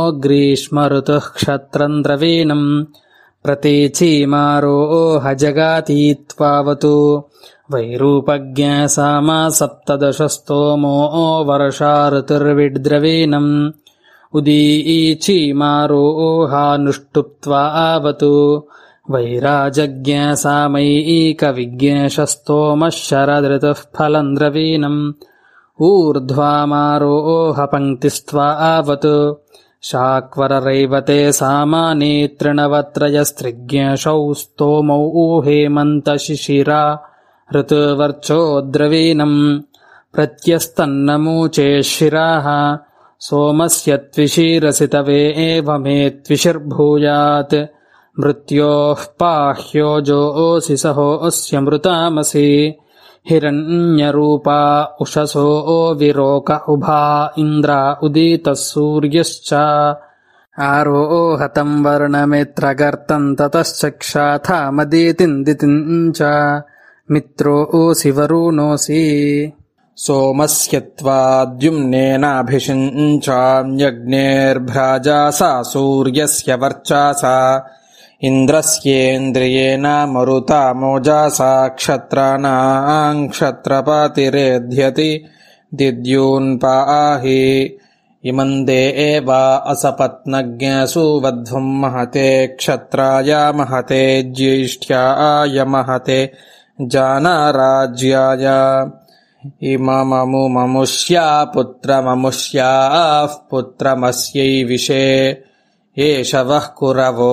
ग्रीष्म ऋतुः क्षत्रम् द्रवीणम् प्रतीचीमारोह जगातीत्वावतु वैरूपज्ञसामा सप्तदशस्तोमो वर्षा ऋतुर्विद्रवीणम् उदीचीमारोहानुष्टुप्त्वावतु वैराजज्ञसामैकविज्ञेशस्तोमः शरदृतुः फलम् द्रवीणम् ऊर्ध्वामारोह पङ्क्तिस्त्वावतु शाक्वररैवते सामाने तृणवत्रयस्त्रिज्ञेशौ स्तोमौ हेमन्तशिशिरा ऋतुवर्चो द्रवीणम् प्रत्यस्तन्नमूचे शिराः सोमस्य त्विषीरसि तवे एवमे त्विषिर्भूयात् मृत्योः पाह्योजोऽसि सहोऽस्य मृतामसि हिरण्यरूपा उषसो विरोक उभा इन्द्रा उदितः सूर्यश्च आरोहतम् वर्णमित्रगर्तम् ततश्चक्षाथामदितिम् दितिम् च मित्रोऽसि वरुणोऽसि सोमस्य त्वाद्युम्नेनाभिषिञ्चाम्यग्नेर्भ्राजासा सूर्यस्य वर्चासा इन्द्रस्येन्द्रियेण मरुता मोजासा क्षत्राणाम् क्षत्रपातिरेध्यति दिद्यून्पाहि इमम् देव असपत्नज्ञसु वध्वम् महते क्षत्राय महते ज्येष्ठ्याय महते जानाराज्याय इमममुममुष्या पुत्रममुष्याः पुत्रमस्यै विशे एष वः कुरवो